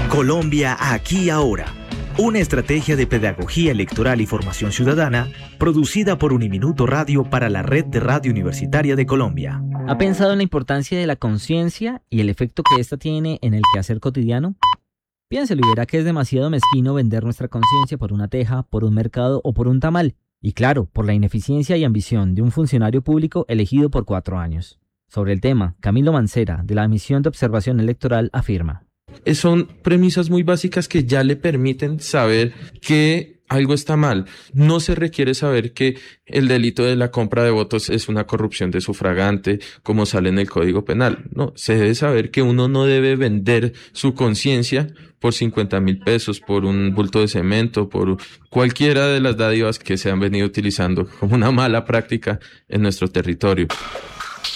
Colombia aquí ahora. Una estrategia de pedagogía electoral y formación ciudadana producida por Uniminuto Radio para la Red de Radio Universitaria de Colombia. ¿Ha pensado en la importancia de la conciencia y el efecto que ésta tiene en el quehacer cotidiano? Piénselo y verá que es demasiado mezquino vender nuestra conciencia por una teja, por un mercado o por un tamal. Y claro, por la ineficiencia y ambición de un funcionario público elegido por 4 años. Sobre el tema, Camilo Mancera, de la Misión de Observación Electoral, afirma: son premisas muy básicas que ya le permiten saber que algo está mal. No se requiere saber que el delito de la compra de votos es una corrupción de sufragante, como sale en el Código Penal. No, se debe saber que uno no debe vender su conciencia por 50,000 pesos, por un bulto de cemento, por cualquiera de las dádivas que se han venido utilizando como una mala práctica en nuestro territorio.